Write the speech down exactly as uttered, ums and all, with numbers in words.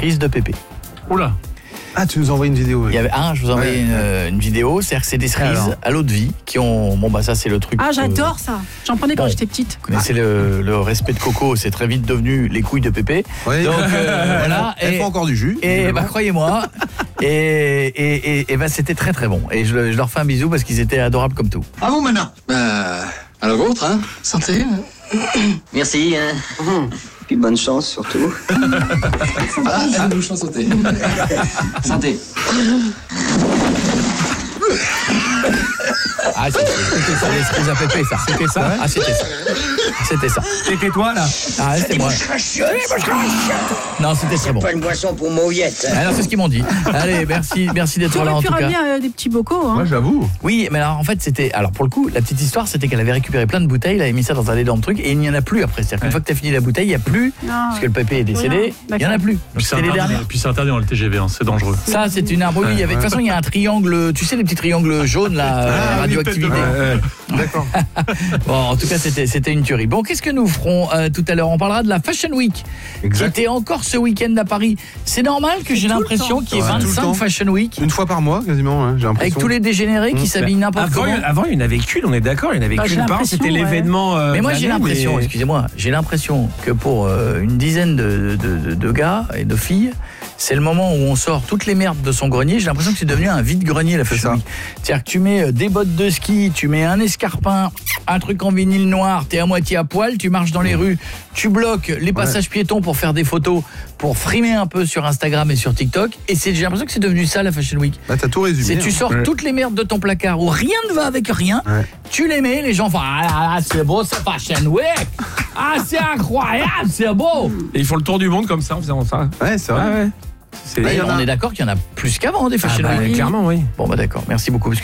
cerises de Pépé. Oula. Ah, tu nous envoies une vidéo. Oui. Il y avait un, je vous envoie Ouais. une, une vidéo, c'est-à-dire que c'est des cerises Alors. à l'eau de vie qui ont. Bon, bah, ça, c'est le truc. Ah, que- j'adore ça. J'en prenais quand Bon. j'étais petite. Vous connaissez le, le respect de Coco, c'est très vite devenu les couilles de Pépé. Oui. Donc, euh, voilà. Elle Et- fait encore du jus. Et bah, croyez-moi, et, et, et, et bah, c'était très très bon. Et je, je leur fais un bisou parce qu'ils étaient adorables comme tout. À vous maintenant. Bah, à la vôtre, hein. Santé. Merci, hein. Puis bonne chance surtout. Ah, elle bouche en santé. Santé. Ah, c'était c'était ça, les cerises à Pépé, ça. C'était ça. Ah, c'était ça. C'était ça. C'était toi là. Ah, c'était moi. Non, c'était très bon. Pas une boisson pour mauviette. Alors, c'est ce qu'ils m'ont dit. Allez, merci, merci d'être Tu là en aurais pu tout cas. ramener euh, des petits bocaux. Hein. Moi, j'avoue. Oui, mais alors en fait, c'était. Alors pour le coup, la petite histoire, c'était qu'elle avait récupéré plein de bouteilles, elle avait mis ça dans un énorme truc et il n'y en a plus après. C'est-à-dire qu'une Ouais. fois que tu as fini la bouteille, il n'y a plus. Non, Parce que le Pépé est décédé, Rien. il n'y en a plus. Donc Puis c'est c'était les interdit, dernières. puis c'est interdit dans le T G V, hein, c'est dangereux. Ça, c'est une arbre. Oui, il y avait- de toute façon, il y a un triangle. Tu sais, les petits triangles jaunes, là, euh, Ah, oui, radioactivité. peut-être de- D'accord. Bon, en tout cas, c'était c'était une tuerie. Bon, qu'est-ce que nous ferons euh, tout à l'heure? On parlera de la Fashion Week, Exact. qui était encore ce week-end à Paris. C'est normal que j'ai tout le l'impression temps. qu'il y ait Ouais, tout le vingt-cinq temps. Fashion Week Une fois par mois, quasiment, hein, j'ai l'impression. avec tous les dégénérés qui Mmh. s'habillent n'importe Avant, comment. il- avant, il n'y en avait qu'une, on est d'accord, il n'y en avait Bah, j'ai qu'une par an, l'impression, c'était ouais. l'événement. euh, Mais moi de j'ai l'année, l'impression, mais- excusez-moi, j'ai l'impression que pour euh, une dizaine de, de, de, de gars et de filles, c'est le moment où on sort toutes les merdes de son grenier. J'ai l'impression que c'est devenu un vide-grenier la Fashion ça. Week. C'est-à-dire que tu mets euh, des bottes de ski, tu mets un escarpin, un truc en vinyle noir, t'es à moitié à poil, tu marches dans les rues, tu bloques les passages piétons pour faire des photos, pour frimer un peu sur Instagram et sur TikTok. Et c'est- j'ai l'impression que c'est devenu ça la Fashion Week. Bah, t'as tout résumé. C'est tu hein. sors Ouais. toutes les merdes de ton placard où rien ne va avec rien, Ouais. tu les mets, les gens font ah, là, là, c'est beau, c'est Fashion Week, ah c'est incroyable, c'est beau. Et ils font le tour du monde comme ça en faisant ça. Ouais, c'est Ouais, vrai. ouais. C'est- Et on est d'accord qu'il y en a plus qu'avant des Ah Fashion bah, Week. clairement, oui. Bon bah d'accord, merci beaucoup.